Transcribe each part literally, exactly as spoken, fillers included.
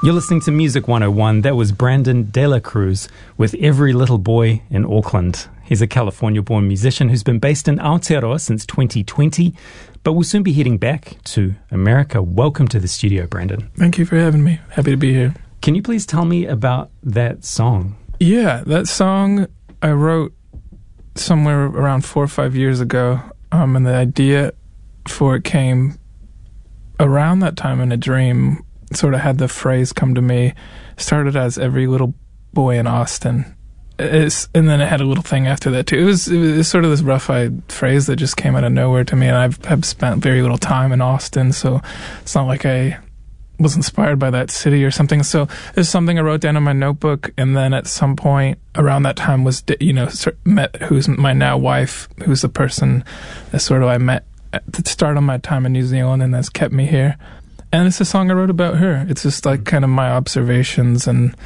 You're listening to Music one oh one. That was Brandon De La Cruz with Every Little Boy in Auckland. He's a California-born musician who's been based in Aotearoa since twenty twenty, but will soon be heading back to America. Welcome to the studio, Brandon. Thank you for having me. Happy to be here. Can you please tell me about that song? Yeah, that song I wrote somewhere around four or five years ago, um, and the idea for it came around that time in a dream. Sort of had the phrase come to me. Started as Every Little Boy in Austin. It's, and then it had a little thing after that too. It was, it was sort of this rough-eyed phrase that just came out of nowhere to me, and I've, I've spent very little time in Austin, so it's not like I was inspired by that city or something. So it's something I wrote down in my notebook, and then at some point around that time was, you know, met who's my now wife, who's the person that sort of I met at the start of my time in New Zealand and that's kept me here. And it's a song I wrote about her. It's just like kind of my observations and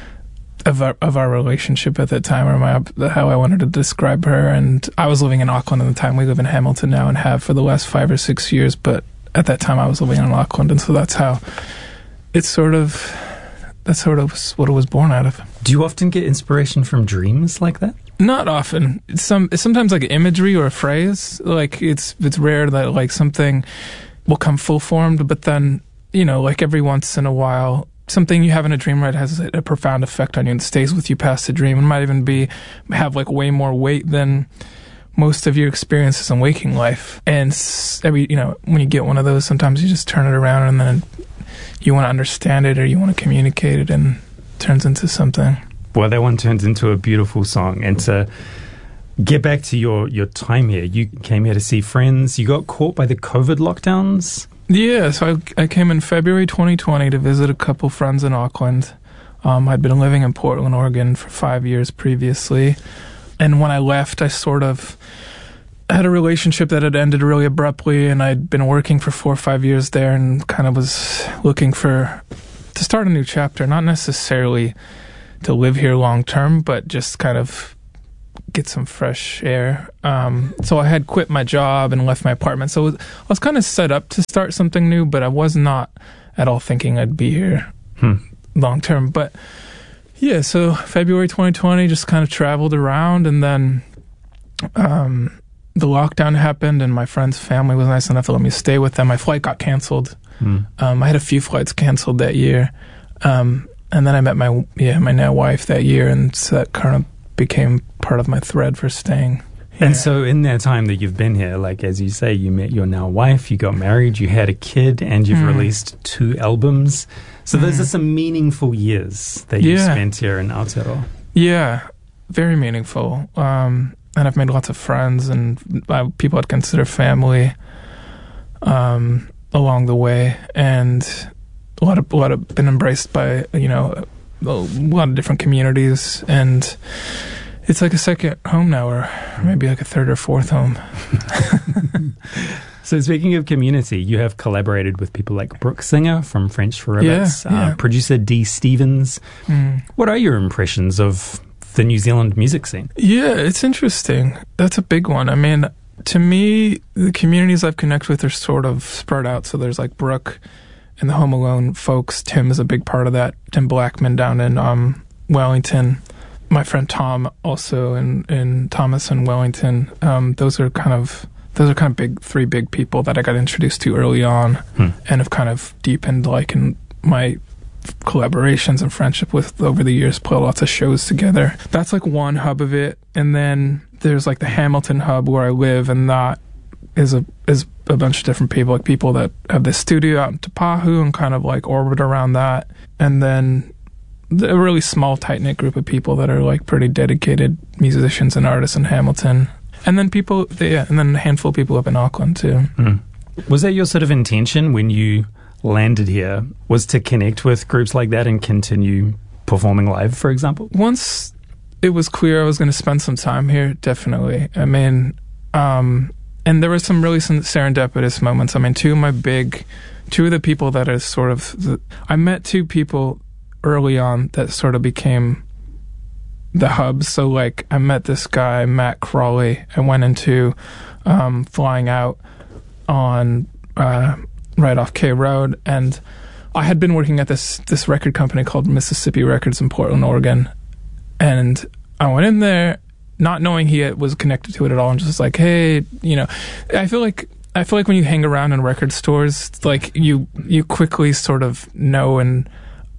of our, of our relationship at that time, or my how I wanted to describe her. And I was living in Auckland at the time. We live in Hamilton now and have for the last five or six years. But at that time, I was living in Auckland, and so that's how it's sort of that's sort of what it was born out of. Do you often get inspiration from dreams like that? Not often. It's some it's sometimes like imagery or a phrase. Like it's it's rare that like something will come full formed, but then, you know, like every once in a while, something you have in a dream, right, has a, a profound effect on you and stays with you past the dream. It might even be have like way more weight than most of your experiences in waking life. And every, you know, when you get one of those, sometimes you just turn it around and then you want to understand it or you want to communicate it, and it turns into something. Well, that one turns into a beautiful song. And to get back to your, your time here, you came here to see friends. You got caught by the COVID lockdowns. Yeah, so I, I came in February twenty twenty to visit a couple friends in Auckland. Um, I'd been living in Portland, Oregon for five years previously. And when I left, I sort of had a relationship that had ended really abruptly, and I'd been working for four or five years there and kind of was looking for to start a new chapter, not necessarily to live here long term, but just kind of get some fresh air. Um, so I had quit my job and left my apartment. So I was kind of set up to start something new, but I was not at all thinking I'd be here hmm. long term. But yeah, so February twenty twenty, just kind of traveled around, and then um, the lockdown happened, and my friend's family was nice enough to let me stay with them. My flight got canceled. Hmm. Um, I had a few flights canceled that year. Um, and then I met my, yeah, my now wife that year, and so that kind of became part of my thread for staying here. And so in that time that you've been here, like as you say, you met your now wife, you got married, you had a kid, and you've mm. released two albums. So mm. those are some meaningful years that you yeah. spent here in Aotearoa. Yeah, very meaningful. Um, and I've made lots of friends and uh, people I'd consider family um, along the way. And a lot of, a lot of been embraced by, you know, a lot of different communities, and it's like a second home now, or maybe like a third or fourth home. So speaking of community, you have collaborated with people like Brooke Singer from French for Rabbits, yeah, yeah. Uh, producer Dee Stevens. Mm. What are your impressions of the New Zealand music scene? Yeah, it's interesting. That's a big one. I mean, to me, the communities I've connected with are sort of spread out. So there's like Brooke and the Home Alone folks. Tim is a big part of that. Tim Blackman down in um, Wellington. My friend Tom also in, in Thomas and Wellington. Um, those are kind of those are kind of big three big people that I got introduced to early on, hmm. and have kind of deepened like in my collaborations and friendship with over the years. Play lots of shows together. That's like one hub of it, and then there's like the Hamilton hub where I live, and that is a is a bunch of different people, like people that have this studio out in Te Pahu and kind of like orbit around that. And then a really small, tight-knit group of people that are like pretty dedicated musicians and artists in Hamilton. And then people, yeah, and then a handful of people up in Auckland too. Mm. Was that your sort of intention when you landed here, was to connect with groups like that and continue performing live, for example? Once it was clear I was going to spend some time here, definitely. I mean, um... and there were some really serendipitous moments. I mean, two of my big, two of the people that are sort of, the, I met two people early on that sort of became the hubs. So, like, I met this guy, Matt Crawley. I went into um, flying out on uh, right off K Road, and I had been working at this this record company called Mississippi Records in Portland, Oregon, and I went in there not knowing he was connected to it at all, and just like, hey, you know, I feel like I feel like when you hang around in record stores, like you you quickly sort of know and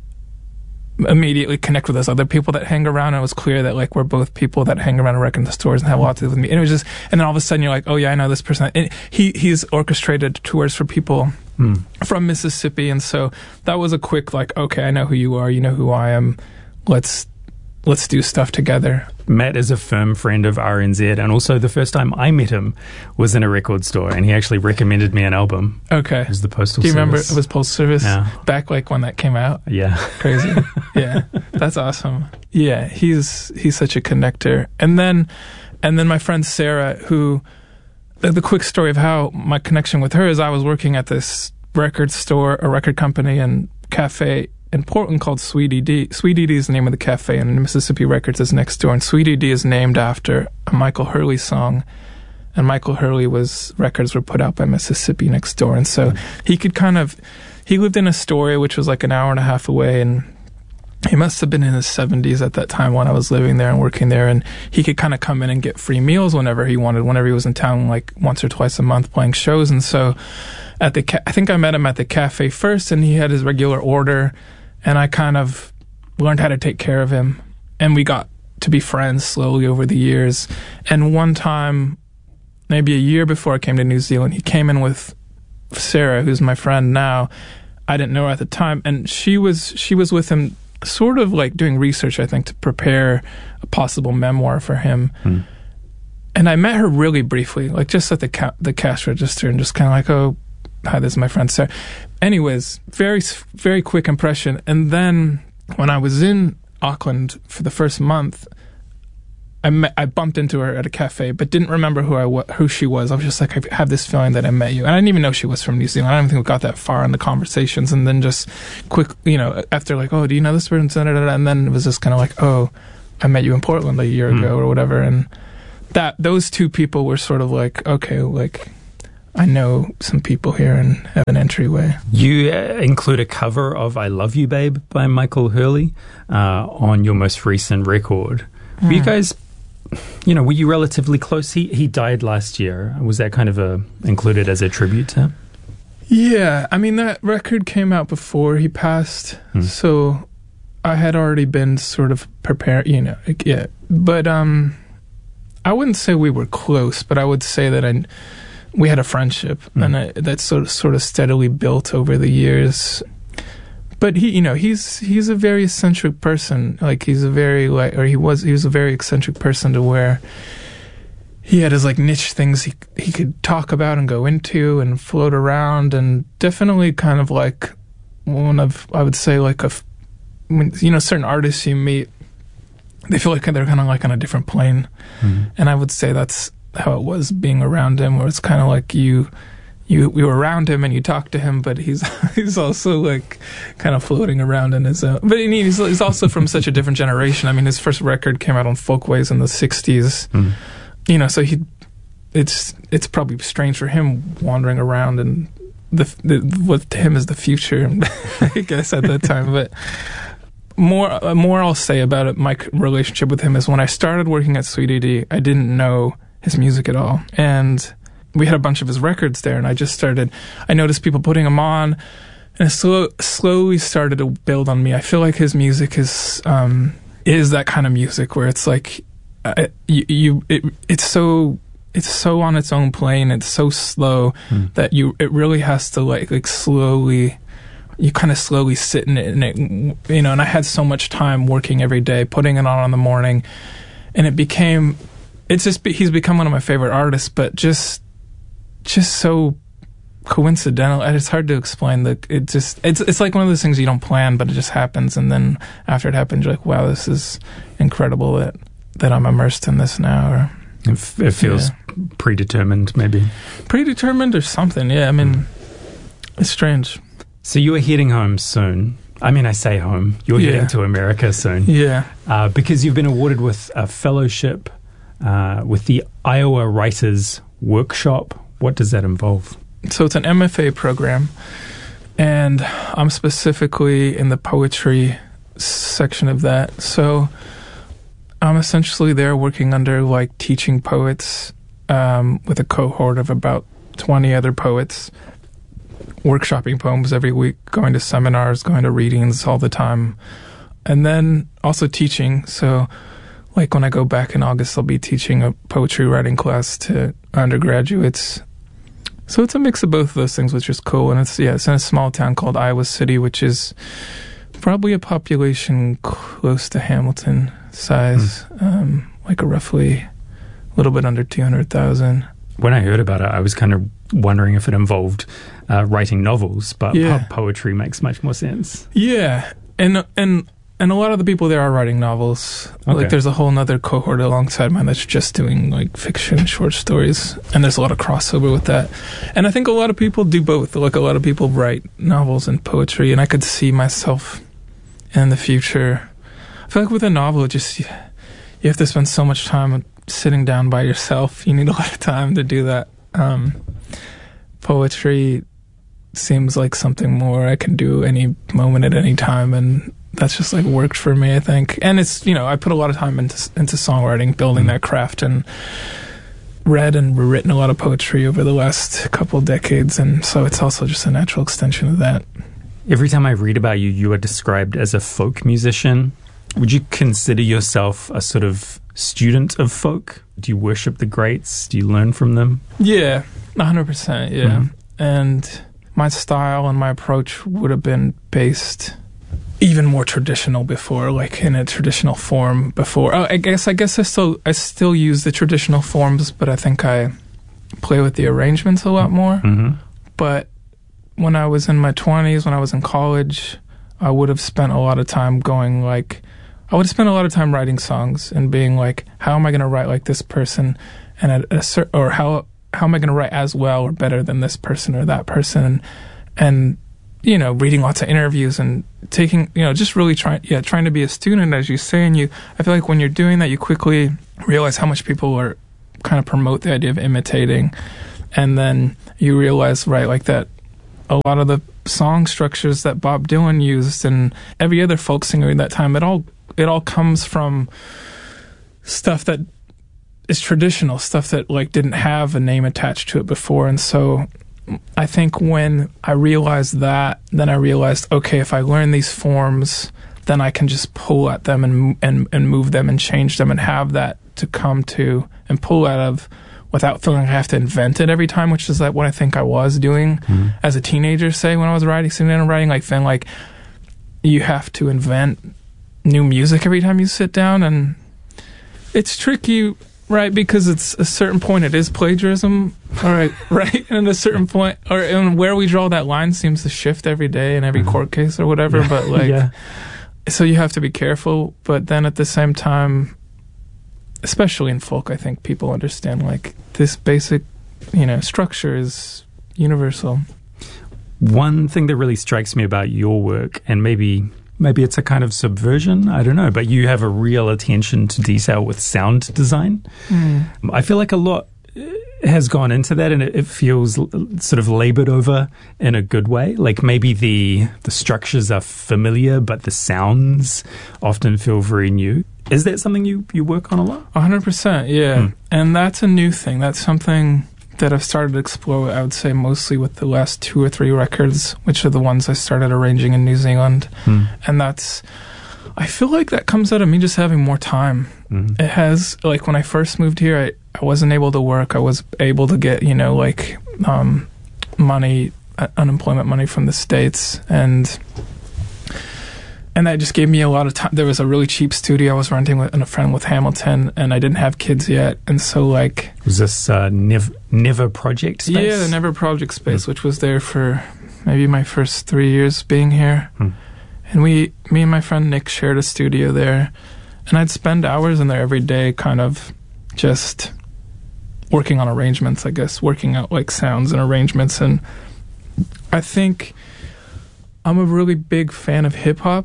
immediately connect with those other people that hang around, and it was clear that like we're both people that hang around in record stores and have a lot to do with me. And it was just, and then all of a sudden you're like, oh yeah, I know this person. And he he's orchestrated tours for people mm. from Mississippi, and so that was a quick like, okay, I know who you are, you know who I am. Let's let's do stuff together. Matt is a firm friend of R N Z, and also the first time I met him was in a record store, and he actually recommended me an album. Okay. It was the Postal Service. Do you remember it was Postal Service? Yeah. Back like when that came out? Yeah. Crazy. Yeah. That's awesome. Yeah, he's he's such a connector. And then and then my friend Sarah, who the, the quick story of how my connection with her is, I was working at this record store, a record company and cafe in Portland called Sweetie D. Sweetie D is the name of the cafe, and Mississippi Records is next door. And Sweetie D is named after a Michael Hurley song. And Michael Hurley was, records were put out by Mississippi next door. And so he could kind of, he lived in Astoria, which was like an hour and a half away. And he must have been in his seventies at that time when I was living there and working there. And he could kind of come in and get free meals whenever he wanted, whenever he was in town, like once or twice a month playing shows. And so at the, ca- I think I met him at the cafe first, and he had his regular order. And I kind of learned how to take care of him. And we got to be friends slowly over the years. And one time, maybe a year before I came to New Zealand, he came in with Sarah, who's my friend now. I didn't know her at the time. And she was she was with him sort of like doing research, I think, to prepare a possible memoir for him. Hmm. And I met her really briefly, like just at the ca- the cash register, and just kind of like, oh, hi, this is my friend Sarah. Anyways, very, very quick impression. And then when I was in Auckland for the first month, I met, I bumped into her at a cafe, but didn't remember who I wa- who she was. I was just like, I have this feeling that I met you. And I didn't even know she was from New Zealand. I don't think we got that far in the conversations. And then just quick, you know, after like, oh, do you know this person? And then it was just kind of like, oh, I met you in Portland a year mm. ago or whatever. And that those two people were sort of like, okay, like, I know some people here and have an entryway. You uh, include a cover of I Love You, Babe by Michael Hurley uh, on your most recent record. Mm. Were you guys, you know, were you relatively close? He he died last year. Was that kind of a included as a tribute to him? Yeah, I mean, that record came out before he passed, mm. so I had already been sort of prepared, you know, yeah. But um, I wouldn't say we were close, but I would say that I... we had a friendship, mm. and I, that sort of, sort of steadily built over the years. But he, you know, he's he's a very eccentric person. Like he's a very like, or he was he was a very eccentric person to where he had his like niche things he he could talk about and go into and float around, and definitely kind of like one of, I would say, like a, when, you know, certain artists you meet, they feel like they're kind of like on a different plane, mm. and I would say that's how it was being around him, where it's kind of like you you you were around him and you talk to him, but he's he's also like kind of floating around in his own. But he's, he's also from such a different generation. I mean, his first record came out on Folkways in the sixties, mm. you know, so he it's it's probably strange for him wandering around and the, the what to him is the future, I guess, at that time. But more uh, more I'll say about it, my relationship with him is when I started working at Sweetie D, I didn't know his music at all, and we had a bunch of his records there, and I just started, I noticed people putting them on, and it slow, slowly started to build on me. I feel like his music is um, is that kind of music where it's like uh, you, you it, it's so it's so on its own plane, it's so slow mm. that you it really has to like like slowly, you kind of slowly sit in it, and it, you know. And I had so much time working every day, putting it on in the morning, and it became. It's just, he's become one of my favorite artists, but just, just so coincidental. It's hard to explain. The it just, it's it's like one of those things you don't plan, but it just happens, and then after it happens, you're like, wow, this is incredible that that I'm immersed in this now. Or it, it feels yeah. predetermined, maybe. Predetermined or something. Yeah, I mean, mm. it's strange. So you are heading home soon. I mean, I say home. You're yeah. heading to America soon. Yeah, uh, because you've been awarded with a fellowship. Uh, with the Iowa Writers Workshop. What does that involve? So it's an M F A program, and I'm specifically in the poetry section of that. So I'm essentially there working under like teaching poets um, with a cohort of about twenty other poets, workshopping poems every week, going to seminars, going to readings all the time, and then also teaching. So like when I go back in August, I'll be teaching a poetry writing class to undergraduates. So it's a mix of both of those things, which is cool. And it's, yeah, it's in a small town called Iowa City, which is probably a population close to Hamilton size, mm. um, like a roughly a little bit under two hundred thousand. When I heard about it, I was kind of wondering if it involved uh, writing novels, but yeah. po- poetry makes much more sense. Yeah, and and and a lot of the people there are writing novels. Okay. Like there's a whole other cohort alongside mine that's just doing like fiction, short stories, and there's a lot of crossover with that. And I think a lot of people do both. Like a lot of people write novels and poetry, and I could see myself in the future. I feel like with a novel, it just you have to spend so much time sitting down by yourself. You need a lot of time to do that. Um, poetry seems like something more I can do any moment at any time, and that's just like worked for me, I think. And it's, you know, I put a lot of time into into songwriting, building that craft, and read and rewritten a lot of poetry over the last couple decades, and so it's also just a natural extension of that. Every time I read about you, you are described as a folk musician. Would you consider yourself a sort of student of folk? Do you worship the greats? Do you learn from them? Yeah, one hundred percent, yeah. Mm-hmm. And my style and my approach would have been based even more traditional before, like in a traditional form before. Oh, I guess I guess I still I still use the traditional forms, but I think I play with the arrangements a lot more. Mm-hmm. But when I was in my twenties, when I was in college, I would have spent a lot of time going like, I would have spent a lot of time writing songs and being like, how am I going to write like this person, and at a cer- or how how am I going to write as well or better than this person or that person, and you know, reading lots of interviews and taking, you know, just really trying, yeah, trying to be a student, as you say. And you, I feel like when you're doing that, you quickly realize how much people are kind of promote the idea of imitating, and then you realize, right, like that. A lot of the song structures that Bob Dylan used and every other folk singer at that time, it all it all comes from stuff that is traditional, stuff that like didn't have a name attached to it before. And so I think when I realized that, then I realized, okay, if I learn these forms, then I can just pull at them and and and move them and change them and have that to come to and pull out of, without feeling like I have to invent it every time, which is like what I think I was doing mm-hmm. as a teenager, say, when I was writing, sitting down and writing, like feeling like you have to invent new music every time you sit down. And it's tricky, right? Because it's a certain point, it is plagiarism, all right, right? And at a certain point, or and where we draw that line seems to shift every day in every mm-hmm. court case or whatever, yeah. but like, yeah. so you have to be careful. But then at the same time, especially in folk, I think people understand like this basic, you know, structure is universal. One thing that really strikes me about your work, and maybe maybe it's a kind of subversion, I don't know, but you have a real attention to detail with sound design. Mm. I feel like a lot has gone into that, and it, it feels sort of labored over in a good way. Like maybe the the structures are familiar, but the sounds often feel very new. Is that something you, you work on a lot? one hundred percent, yeah. Hmm. And that's a new thing. That's something that I've started to explore, I would say, mostly with the last two or three records, which are the ones I started arranging in New Zealand. Hmm. And that's, I feel like that comes out of me just having more time. Mm-hmm. It has, like when I first moved here, I, I wasn't able to work. I was able to get, you know, like um, money, uh, unemployment money from the States. And... And that just gave me a lot of time. There was a really cheap studio I was renting with and a friend with Hamilton, and I didn't have kids yet. And so, like... Was this uh, Nev- Never Project Space? Yeah, the Never Project Space, mm. which was there for maybe my first three years being here. Mm. And we, me and my friend Nick shared a studio there. And I'd spend hours in there every day kind of just working on arrangements, I guess, working out, like, sounds and arrangements. And I think I'm a really big fan of hip-hop.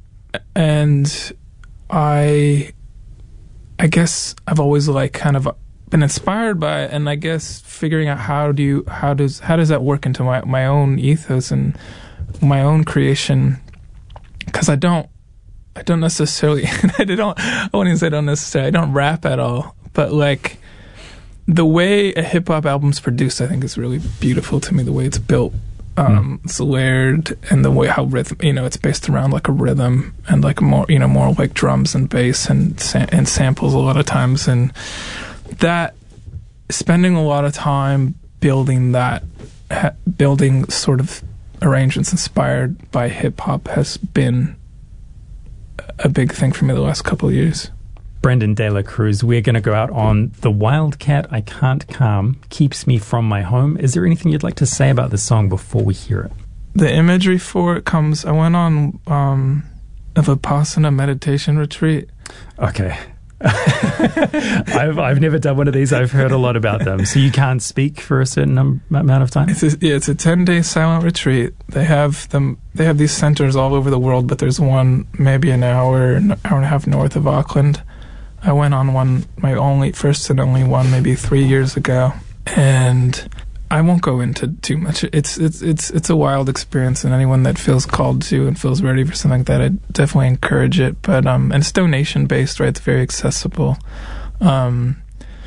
And I, I guess I've always like kind of been inspired by it, and I guess figuring out how do you, how does how does that work into my, my own ethos. And my own creation, because I don't, I don't necessarily, I don't, I wouldn't even say I don't necessarily, I don't rap at all, but like the way a hip hop album's produced, I think is really beautiful to me. The way it's built, um, mm. it's layered, and the way how rhythm, you know, it's based around like a rhythm and like more, you know, more like drums and bass and and samples a lot of times, and that spending a lot of time building that, ha- building sort of arrangements inspired by hip hop has been a big thing for me the last couple of years. Brandon De La Cruz, we're going to go out on The Wildcat I Can't Calm Keeps Me From My Home. Is there anything you'd like to say about this song before we hear it? The imagery for it comes, I went on um, a Vipassana meditation retreat. Okay. I've I've never done one of these. I've heard a lot about them. So you can't speak for a certain num- amount of time? It's a, yeah, it's a ten-day silent retreat. They have them. They have these centers all over the world, but there's one maybe an hour, an hour and a half north of Auckland. I went on one, my only first and only one, maybe three years ago, and I won't go into too much. It's it's it's it's a wild experience, and anyone that feels called to and feels ready for something like that, I definitely encourage it. But um, and it's donation based, right? It's very accessible. Um,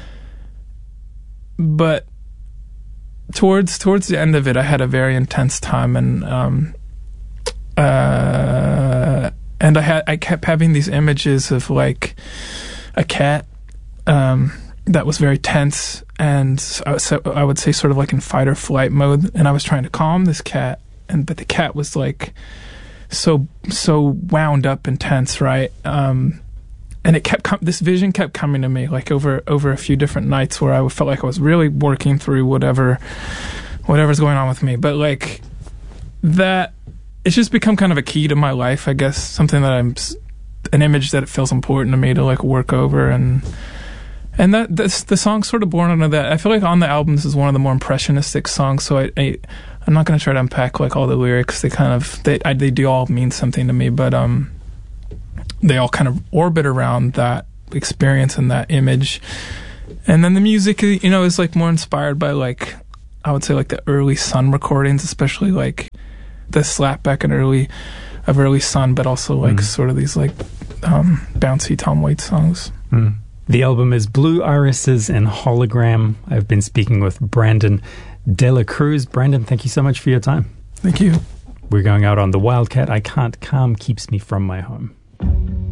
but towards towards the end of it, I had a very intense time, and um, uh, and I had I kept having these images of like a cat um, that was very tense, and so I would say sort of like in fight or flight mode, and I was trying to calm this cat, and but the cat was like so so wound up and tense, right? Um, and it kept com- this vision kept coming to me like over over a few different nights where I felt like I was really working through whatever whatever's going on with me, but like that, it's just become kind of a key to my life, I guess, something that I'm. An image that it feels important to me to like work over, and and that this, the song's sort of born out of that. I feel like on the album this is one of the more impressionistic songs, so I, I I'm not going to try to unpack like all the lyrics. They kind of they I, they do all mean something to me, but um they all kind of orbit around that experience and that image. And then the music, you know, is like more inspired by like I would say like the early Sun recordings, especially like the slapback and early of early Sun, but also like mm. sort of these like um, bouncy Tom Waits songs. Mm. The album is Blue Irises and Hologram. I've been speaking with Brandon De La Cruz. Brandon, thank you so much for your time. Thank you. We're going out on The Wildcat I Can't Calm Keeps Me From My Home.